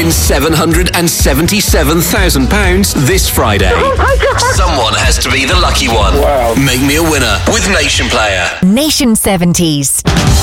win £777,000 this Friday. Someone has to be the lucky one. Wow. Make me a winner with Nation Player. Nation 70s.